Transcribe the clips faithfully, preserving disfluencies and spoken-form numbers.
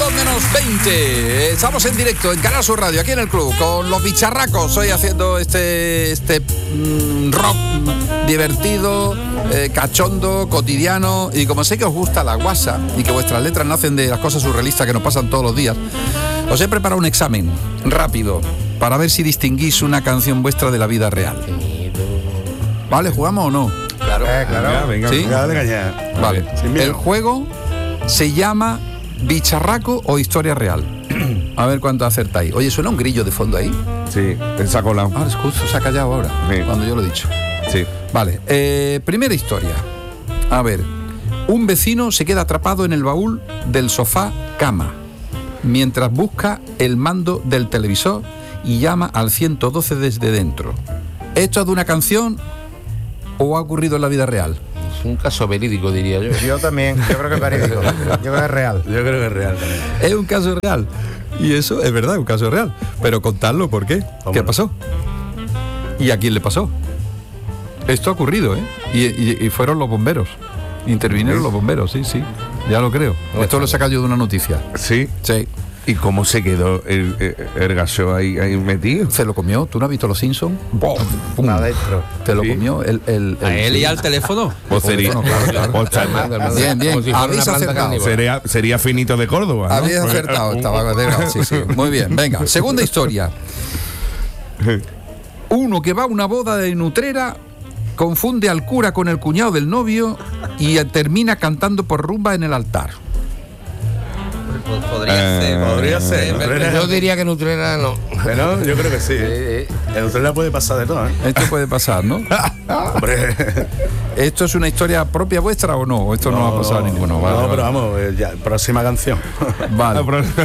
dos menos veinte. Estamos en directo en Canal Sur Radio, aquí en el club, con los bicharracos. Hoy haciendo este, este mmm, rock divertido, eh, cachondo, cotidiano. Y como sé que os gusta la guasa y que vuestras letras nacen de las cosas surrealistas que nos pasan todos los días, os he preparado un examen rápido para ver si distinguís una canción vuestra de la vida real. ¿Vale? ¿Jugamos o no? Claro, eh, claro. Venga, ¿Sí? venga, venga ya. Vale. El juego se llama bicharraco o historia real. A ver cuánto acertáis. Oye, ¿suena un grillo de fondo ahí? Sí, se ha colado. Ah, justo se ha callado ahora, sí. Cuando yo lo he dicho. Sí. Vale, eh, primera historia. A ver, un vecino se queda atrapado en el baúl del sofá cama mientras busca el mando del televisor y llama al ciento doce desde dentro. ¿Esto es de una canción o ha ocurrido en la vida real? Es un caso verídico, diría yo. Yo también, yo creo que es verídico. Yo creo que es real. Yo creo que es real también. Es un caso real. Y eso es verdad, un caso real. Pero contadlo, ¿por qué? ¿Qué no? pasó? ¿Y a quién le pasó? Esto ha ocurrido, ¿eh? Y, y, y fueron los bomberos. Intervinieron los bomberos, sí, sí. Ya lo creo. Esto lo he sacado yo de una noticia. Sí. Sí. ¿Y cómo se quedó el, el, el gaso ahí, ahí metido? Se lo comió. ¿Tú no has visto Los Simpsons? ¡Bum! ¡Pum! Adentro. Te lo Sí. comió el, el, el, ¿A él sí. y al teléfono? O sería, Claro, claro. o está- Bien, bien. Como si fuera Habéis una planta acertado. carnívora. sería, sería finito de Córdoba, ¿no? Habéis acertado. Estaba delgado, sí, sí. Muy bien. Venga, segunda historia. Uno que va a una boda de Nutrera confunde al cura con el cuñado del novio y termina cantando por rumba en el altar. Podría Eh, ser. podría ser. Nutrera. Yo diría que Nutrera no. Pero yo creo que sí. Eh, En Nutrera puede pasar de todo, ¿eh? Esto puede pasar, ¿no? Hombre. ¿Esto es una historia propia vuestra o no? Esto no, no ha pasado a ninguno. Vale, No, vale. pero vamos, eh, ya, próxima canción. Vale.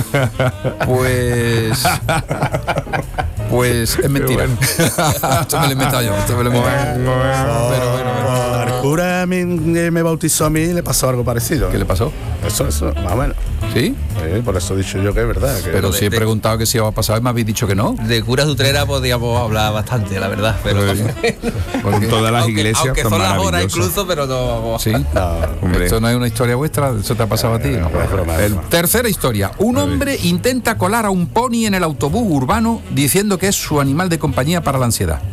Pues. Pues es mentira. Esto me lo he inventado yo. Esto me lo he inventado. Pero bueno, bueno. Al cura me, me bautizó a mí y le pasó algo parecido. ¿Qué le pasó? Eso, eso, más o menos. ¿Sí? Eh, por eso he dicho yo que es verdad. Que Pero de- si he de- preguntado que si os ha pasado y me habéis dicho que no. De curas de Utrera podríamos hablar bastante, la verdad. Pero Con todas las aunque, iglesias aunque son son las horas maravillosas. incluso, pero no. ¿Sí? No, Hombre. ¿Esto no es una historia vuestra? ¿Eso te ha pasado a ti? No. es broma, es El- broma. Tercera historia. Un hombre intenta colar a un pony en el autobús urbano diciendo que es su animal de compañía para la ansiedad.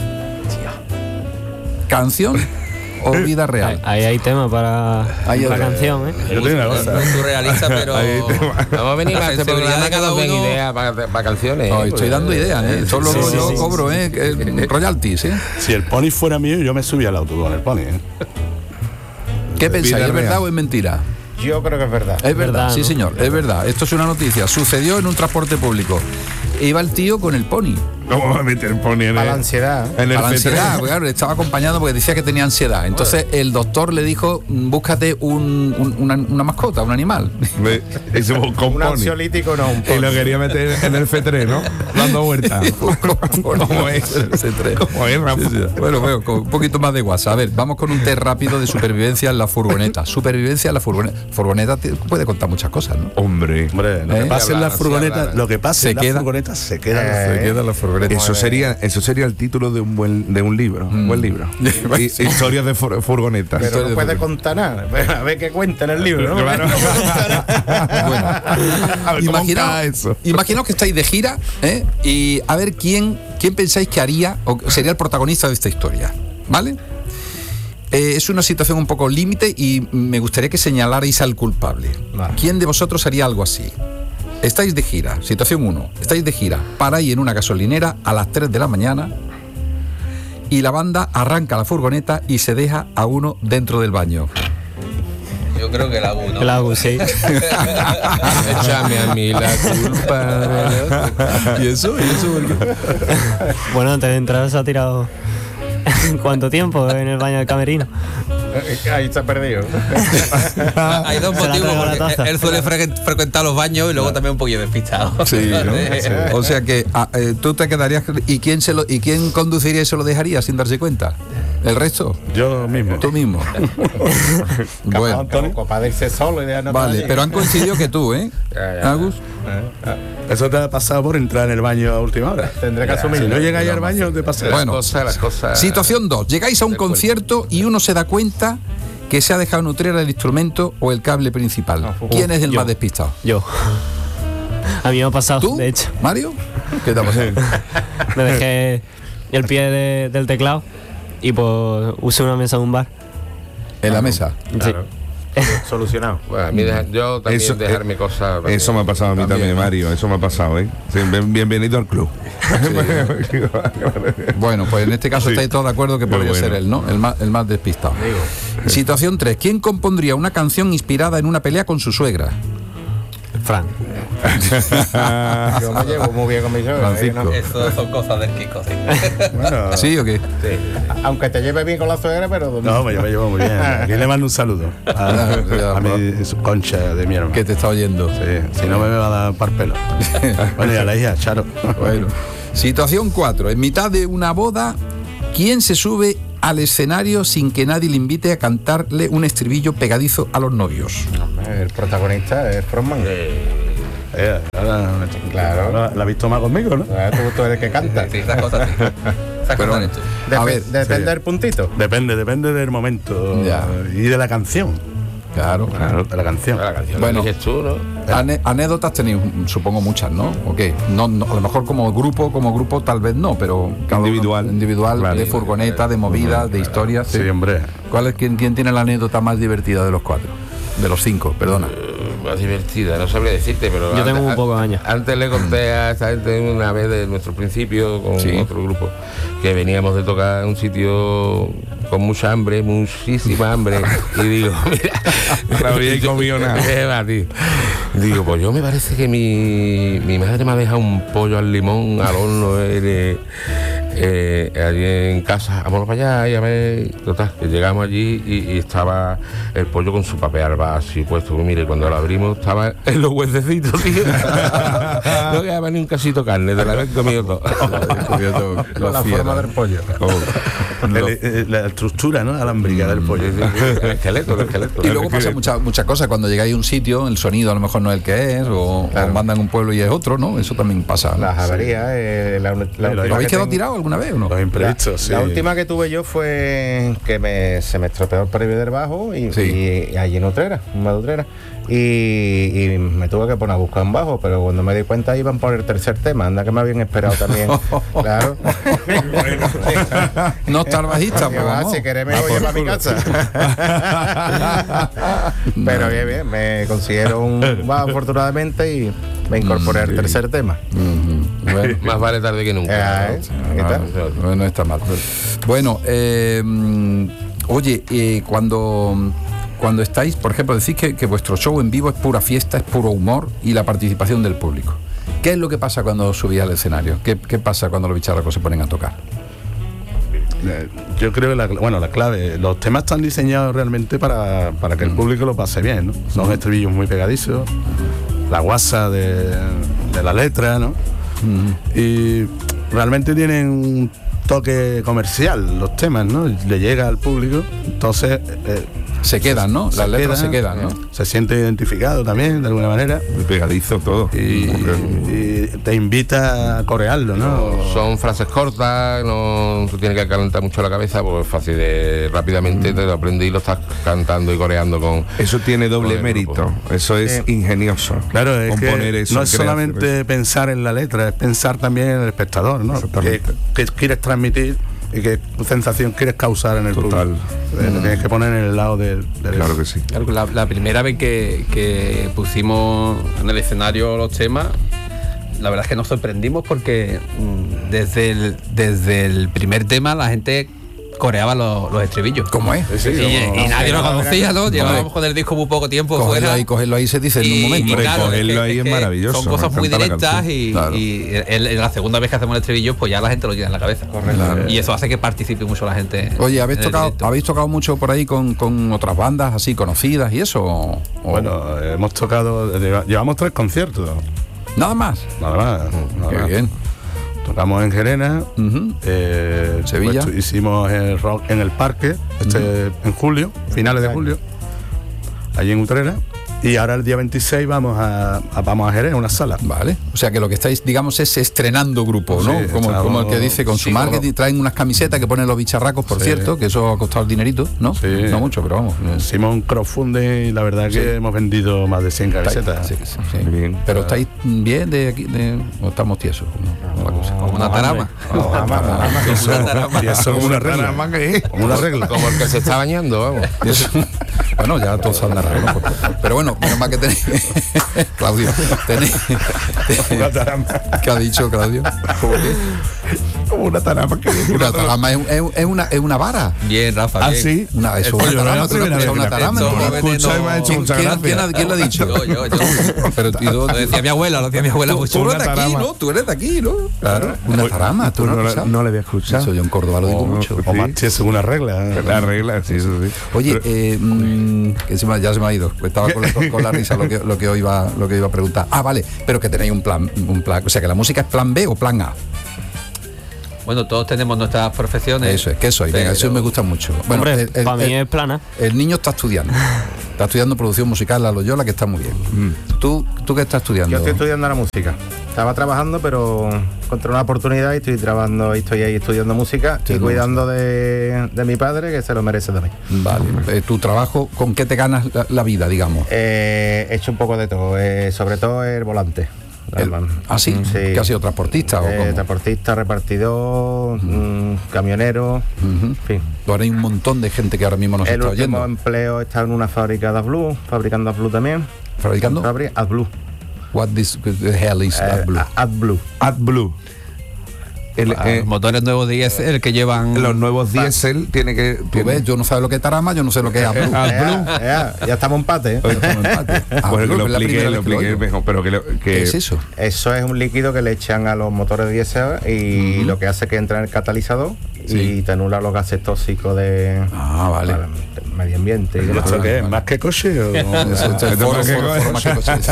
¿Canción o vida real? Ahí hay tema para Ahí la hay- canción, ¿eh? Yo tengo una cosa. Muy surrealista, pero. Vamos a venir la a este sensibilidad programa de que cada nos den uno. ideas para, para canciones. No, ¿eh? estoy dando ideas, ¿eh? Solo Sí, sí, yo sí, cobro, ¿eh? Que- royalties, ¿eh? Si el pony fuera mío, yo me subía al autobús con el pony. ¿eh? ¿Qué pensáis? Vida ¿Es verdad real. o es mentira? Yo creo que es verdad. Es verdad, verdad, sí ¿no? señor, es verdad. Esto es una noticia. Sucedió en un transporte público. Iba el tío con el pony. ¿Cómo va a meter pony en Para la el, ansiedad. en el Para la F tres? ansiedad, porque, claro, estaba acompañado porque decía que tenía ansiedad. Entonces el doctor le dijo, búscate un, un- una, una mascota, un animal. Me- y se buscó un Un pony. ansiolítico no, un Y pony. lo quería meter en el F tres, ¿no? Dando vueltas. ¿Cómo es? Ese tren. ¿Cómo es, Rafa? Sí, sí. Bueno, bueno, con un poquito más de WhatsApp. A ver, vamos con un test rápido de supervivencia en la furgoneta. Supervivencia en la furgoneta. Furgoneta te- puede contar muchas cosas, ¿no? Hombre. Hombre, lo ¿Eh? que pasa en la Sí, furgoneta, hablaron. lo que pasa Se en la queda. furgoneta se queda. Se queda en la furgoneta. Eso sería, eso sería el título de un buen, de un libro. Un buen libro. I- Historias de fur- furgonetas. Pero no puede contar nada. A ver qué cuenta en el libro, ¿no? Claro. Bueno, A ver, ¿cómo imaginaos, cae eso? imaginaos que estáis de gira, ¿eh? Y a ver quién, quién pensáis que haría o sería el protagonista de esta historia, ¿vale? Eh, es una situación un poco límite y me gustaría que señalarais al culpable. Vale. ¿Quién de vosotros haría algo así? Estáis de gira, situación uno, estáis de gira, paráis en una gasolinera a las tres de la mañana y la banda arranca la furgoneta y se deja a uno dentro del baño. Yo creo que la hago, ¿no? El Agus, sí. Échame a mí la culpa. ¿Y eso? ¿Y eso por qué? Bueno, antes de entrar se ha tirado ¿cuánto tiempo en el baño del camerino? Ahí está perdido. Hay dos Se la motivos, traigo la porque taza. él suele fre- frecuentar los baños y luego también un poquillo despistado. Sí, ¿no? O sea que ah, eh, tú te quedarías. ¿Y quién se lo, y quién conduciría y se lo dejaría sin darse cuenta? ¿El resto? Yo mismo. Tú mismo. Bueno, Antonio. Para de irse solo y de no vale, pero han coincidido que tú, ¿eh? Ya, ya. Agus. Eso te ha pasado por entrar en el baño a última hora. Tendré que asumir. Si no llegáis al baño, te pasa. Bueno, Las cosas, las cosas. situación dos. Llegáis a un concierto y uno se da cuenta que se ha dejado en Utrera el instrumento o el cable principal. No, ¿Quién es el yo. más despistado? Yo. A mí me ha pasado, ¿Tú? de hecho. ¿Mario? ¿Qué te ha pasado? Me dejé el pie de- del teclado y pues usé una mesa de un bar. En la mesa. Claro. Solucionado. Bueno, a mí deja- yo también Eso- dejarme cosas. Eso me ha pasado a mí también, También, ¿no? Mario. Eso me ha pasado, ¿eh? Sí, bien- bienvenido al club. Bueno, pues en este caso Sí. estáis todos de acuerdo que Qué podría bueno. ser él, ¿no? El más, el más despistado. Situación tres. ¿Quién compondría una canción inspirada en una pelea con su suegra? Fran. Yo me llevo muy bien con mi suegra. ¿eh? Francisco. ¿No? Eso son cosas del Kiko, sí. Bueno, ¿Sí o qué? aunque te lleves bien con la suegra, pero... No, pues yo me llevo muy bien. Aquí le mando un saludo a, a mi Concha de mi hermano. Que te está oyendo. Sí, si no me va a dar par pelo. Bueno, y a la hija, Charo. Bueno. Situación cuatro. En mitad de una boda, ¿quién se sube al escenario sin que nadie le invite a cantarle un estribillo pegadizo a los novios? El protagonista es Frontman. Eh, ahora, Claro. La, la has visto más conmigo, ¿no? Ah, Tú, tú eres el que canta. Sí, esas cosas sí. Esas Pero, cosas eres tú. Dep- a ver, depende sí. del puntito. Depende, depende del momento Ya. y de la canción. Claro. Claro, de la canción. La canción Bueno. la eliges tú, ¿no? Ane- anécdotas tenéis, supongo, muchas, ¿no? ¿O qué? No, no, a lo mejor como grupo, como grupo tal vez no, pero cada uno- Individual. individual, Claro. de furgoneta, de movidas, de historias. Sí, hombre. ¿Cuál es quién, quién tiene la anécdota más divertida de los cuatro? De los cinco, perdona. Más divertida, no sabría decirte, pero. Yo antes- tengo un poco de años. Antes le conté a esta gente una vez de nuestro principio con Sí. otro grupo que veníamos de tocar en un sitio con mucha hambre, muchísima hambre. Y digo, mira. No había comido nada. ¿Qué va, tío? Digo, pues yo me parece que mi, mi madre me ha dejado un pollo al limón al horno eh, de- eh, allí en casa. Vámonos para allá y a ver. Total, que llegamos allí y, y estaba el pollo con su papel albal así puesto. Mire, cuando lo abrimos estaba en los huesecitos, tío. No quedaba ni un casito de carne, de la habían comido todo. Con la forma del pollo. El- el- la estructura, ¿no? Alámbrica del pollo. Sí, sí, sí, el esqueleto, el esqueleto. Y luego pasa muchas muchas cosas. Cuando llegáis a un sitio, el sonido a lo mejor no es el que es, o, Claro. o mandan un pueblo y es otro, ¿no? Eso también pasa. ¿no? Las averías. eh, la, la última ¿Lo que habéis quedado tengo- tirado alguna vez o no? Los imprevistos, sí. La última que tuve yo fue que me, se me estropeó el previo del bajo y, Sí. y- y allí en Utrera, en Madutrera. Y, y me tuve que poner a buscar un bajo, pero cuando me di cuenta iban por el tercer tema. Anda que me habían esperado también. Claro. No está el bajista, Que pues va, vamos. si querés me voy a mi casa. Pero bien, bien, me consiguieron un bajo afortunadamente y me incorporé al tercer tema. Ujú. Bueno. Más vale tarde que nunca. Eh, ¿qué Ah, tal? no, no está mal. Bueno, eh, mm, oye, eh, cuando, cuando estáis, por ejemplo, decís que, que vuestro show en vivo es pura fiesta, es puro humor y la participación del público. ¿Qué es lo que pasa cuando subís al escenario? ¿Qué, qué pasa cuando los bicharracos se ponen a tocar? Eh, Yo creo que la, bueno, la clave, los temas están diseñados realmente para, para que el público lo pase bien, ¿no? Son estribillos muy pegadizos, la guasa de, de la letra, ¿no? Y realmente tienen un toque comercial los temas, ¿no? Le llega al público, entonces eh, Se quedan, ¿no? se Las letras queda, se quedan, ¿no? se siente identificado también de alguna manera Muy pegadizo todo. y, y te invita a corearlo, ¿no? Son frases cortas, no te tiene que calentar mucho la cabeza, pues es fácil de rápidamente te lo aprendes y lo estás cantando y coreando con. Eso tiene doble Con el mérito. grupo. Eso es ingenioso. Claro, es Componer que eso, no es crear solamente pensar en la letra, es pensar también en el espectador, ¿no? ¿Qué, Exactamente. qué quieres transmitir y qué sensación quieres causar en el Total. público? Eh, Te tienes que poner en el lado del... del- Claro que sí. Claro, La, la primera vez que, que pusimos en el escenario los temas, la verdad es que nos sorprendimos porque mm, desde el, desde el primer tema la gente coreaba los, los estribillos. ¿Cómo es? Y, y nadie lo conocía, ¿no? Llevábamos con el disco muy poco tiempo Cogerlo fuera. ahí, cogerlo ahí se dice en un Y- momento. y Hombre, claro, cogerlo es que- ahí es que maravilloso, Son cosas muy cantar la directas canción. y, Claro. y en, en la segunda vez que hacemos el estribillo, pues ya la gente lo lleva en la cabeza. Claro. Y eso hace que participe mucho la gente. Oye, ¿habéis en el tocado, directo. ¿habéis tocado mucho por ahí con, con otras bandas así conocidas y eso? ¿O- o- Bueno, eh, hemos tocado, lleva- llevamos tres conciertos, Nada más. nada más. nada Qué más. bien. Tocamos en Gerena, Ujú. eh, Sevilla. pues, hicimos el rock en el parque, este en julio, finales de julio, allí en Utrera, Y ahora el día veintiséis vamos a, a- vamos a Jerez, una sala. Vale, o sea que lo que estáis, digamos, es estrenando grupo, ¿no? Sí, como, estamos- como el que dice con su sí, marketing, bueno. traen unas camisetas que ponen los bicharracos, por Sí. cierto, que eso ha costado el dinerito, ¿no? Sí. No mucho, pero vamos. eh, Hicimos un crowdfunding y la verdad que hemos vendido más de cien camisetas. Sí, sí, sí. Bien. Pero estáis bien de aquí, de, o estamos tiesos, ¿no? La cosa. Como una tarama. Eso, y eso es una regla. Caramba, ¿qué? Como una regla. Como el que se está bañando, vamos. Eso- bueno, ya todos andarán, ¿no? Pero bueno, menos mal que tenéis. Claudio, tenéis. Una tarama. ¿Qué ha dicho Claudio? ¿Cómo que? Como una tarama que Una tarama es, es- es una, es una vara. Bien, Rafa. Ah, bien. sí. Una, eso, Oye, una no es tarama, la tú no has primera escuchado vez una que la- tarama. Esto ¿no? va Lo he escuchado y me ha hecho ¿Quién, mucha quién- gracia. quién ha, quién lo ha dicho? Yo, yo, yo. Pero tú, ¿y Lo dónde- decía mi abuela, lo decía mi abuela tú, mucho. tú eres de Una aquí, tarama. ¿no? Tú eres de aquí, ¿no? Claro. Una tarama, tú Pues no no, lo la- sabes. no le había escuchado. Eso yo en Córdoba lo digo Oh, mucho. pues O sí. más, si es una regla. La regla, sí, eso sí. Oye, Pero- eh, mm, que se me- ya se me ha ido. Estaba con, con- con la risa lo que, lo que hoy iba, lo que iba a preguntar. Ah, vale, pero que tenéis un plan, un plan. O sea, que la música es plan B o plan A. Bueno, todos tenemos nuestras profesiones. Eso es, ¿qué soy? Venga, eso pero- me gusta mucho. Bueno, Hombre, el, el- para mí el- es plana. el niño está estudiando. Está estudiando producción musical en la Loyola, que está muy bien. ¿Tú, ¿Tú qué estás estudiando? Yo estoy estudiando la música. Estaba trabajando, pero encontré una oportunidad y estoy trabajando, y estoy ahí estudiando música y Estudiando cuidando de, de mi padre, que se lo merece también. Vale. Eh, ¿Tu trabajo, con qué te ganas la, la vida, digamos? Eh, he hecho un poco de todo, eh, sobre todo el volante. El- ¿Ah, sí? ¿Que has sido transportista o Eh, cómo? transportista, repartidor, mm, camionero, Ujú. en fin. Ahora hay un montón de gente que ahora mismo nos El está último oyendo. empleo está en una fábrica de AdBlue, fabricando AdBlue también. ¿Fabricando? Fabri- AdBlue. What this, the hell is Eh, AdBlue? AdBlue. AdBlue. El, Ah, eh, los motores nuevos de el que llevan. los nuevos diésel tiene que. Tú tiene- ves, yo no sé lo que es tarama, yo no sé lo que es AdBlue. Ya, ya, ya estamos empate. ¿eh? Hoy estamos en empate. Bueno, AdBlue, que lo es la expliqué, primera lo vez que lo expliqué oigo. mejor, pero que, lo- que ¿Qué es eso? Eso es un líquido que le echan a los motores diésel y lo que hace que entra en el catalizador Sí. y te anula los gases tóxicos de Ah, vale. para el medio ambiente. y ¿Y demás. esto qué es? ¿Más que coche? O... Eso, esto es Esto foro, más que foro, coche. foro más que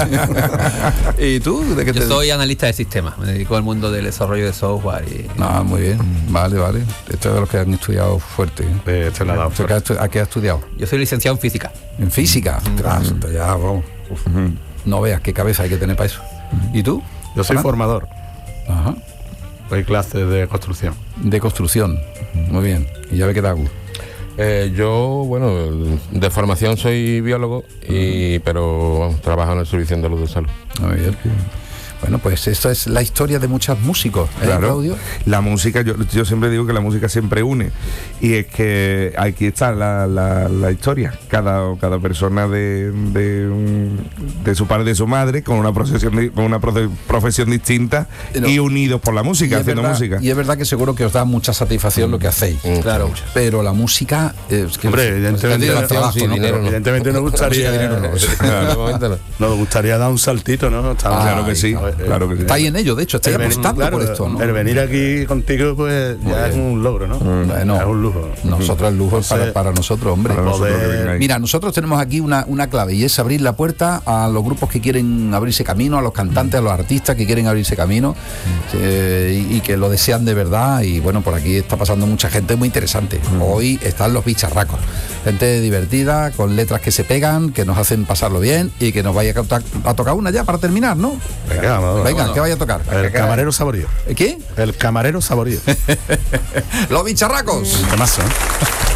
coche. ¿Y tú? ¿De qué Yo te soy analista de sistemas, me dedico al mundo del desarrollo de software y Ah, muy bien. Vale, vale. Esto es de los que han estudiado fuerte. ¿eh? Eh, este la ha dado ¿Esto que has estu- ¿A qué has estudiado? yo soy licenciado en física. En física. Ostras, ya, vamos. Uf. No veas qué cabeza hay que tener para eso. ¿Y tú? Yo soy Fran? formador. Ajá. Doy clases de construcción. De construcción. Muy bien. Y ya ve que da gusto. Eh, yo, bueno, de formación soy biólogo, y, pero vamos, trabajo en el Servicio Andaluz de Salud. Muy bien. Bueno, pues esto es la historia de muchos músicos, ¿eh, Claro, Claudio? la música, yo, yo siempre digo que la música siempre une. Y es que aquí está la, la, la historia. Cada, cada persona de, de, un- de su padre y de su madre, con una profesión, di- con una profe- profesión distinta No. y unidos por la Y música, es, haciendo verdad, música. y es verdad que seguro que os da mucha satisfacción lo que hacéis. Mm, Claro. Pero la música. eh, es que Hombre, pues, evidentemente, es de no, trabajo, sí, ¿no? dinero Pero- no. Evidentemente nos gustaría, dinero no. De momento no. nos gustaría dar un saltito, ¿no? Estamos- Claro que sí, ¿sabes? claro que sí. Estáis en ello, de hecho, estáis El venir- apostando claro, por esto, ¿no? el venir aquí contigo, pues ya es un logro, ¿no? Bueno, es un lujo. Nosotros el lujo es para, Entonces, para nosotros, hombre. Para nosotros que Poder- vengáis. Mira, nosotros tenemos aquí una, una clave y es abrir la puerta a los grupos que quieren abrirse camino, a los cantantes, a los artistas que quieren abrirse camino eh, y, y que lo desean de verdad. Y bueno, por aquí está pasando mucha gente muy interesante. Hoy están los bicharracos, gente divertida, con letras que se pegan, que nos hacen pasarlo bien y que nos vaya a, to- a tocar una ya para terminar, ¿no? Venga, vamos, Venga, vamos. ¿qué vaya a tocar? El camarero saborío. ¿Qué? El camarero saborío. Los bicharracos. Temazo, ¿eh?